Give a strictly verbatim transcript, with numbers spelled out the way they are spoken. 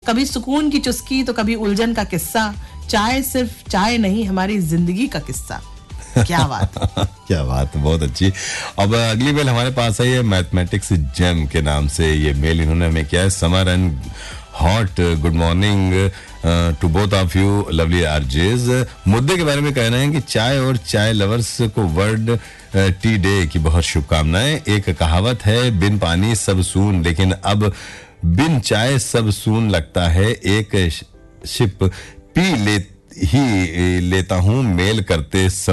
कभी सुकून की चुस्की तो कभी उलझन का किस्सा। चाय सिर्फ चाय नहीं, हमारी जिंदगी का किस्सा। क्या बात क्या बात, बहुत अच्छी। अब अगली मेल हमारे पास है, ये मैथमेटिक्स जेम के नाम से ये मेल इन्होंने हमें किया है। Summer and hot good morning to both of you lovely RJs. मुद्दे के बारे में कहना है कि चाय और चाय लवर्स को वर्ल्ड टी डे की बहुत शुभकामनाएं। एक कहावत है, बिन पानी सब सून, लेकिन अब बिन चाय सब सून लगता है। एक शिप पी ले ही लेता हूं मेल करते सब